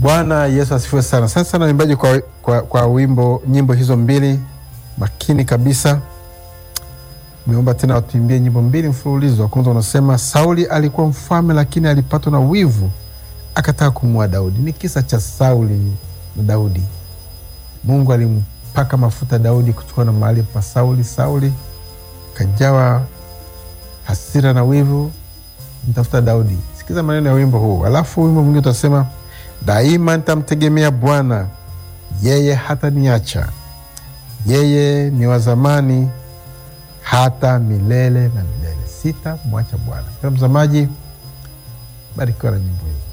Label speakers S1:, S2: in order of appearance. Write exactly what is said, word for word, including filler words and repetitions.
S1: Bwana Yesu asifiwe sana. Sasa na waimbaji kwa, kwa, kwa wimbo nyimbo hizo mbili makini kabisa. Nimeomba tena watuimbie nyimbo mbili mfululizo. Kwanza unasema Sauli alikuwa mfalme lakini alipatwa na wivu akataka kumuua Daudi. Ni kisa cha Sauli na Daudi. Mungu alimpaka mafuta Daudi kuchukua na mahali pa Sauli. Sauli kajawa hasira na wivu, mtafuta Daudi. Sikiza maneno ya wimbo huu. Alafu wimbo mwingine utasema daima nitamtegemea Bwana, yeye hata niacha. Yeye ni wa zamani hata milele na milele. Sita mwacha Bwana. Kwa mtazamaji, barikiwa na nyimbo hii.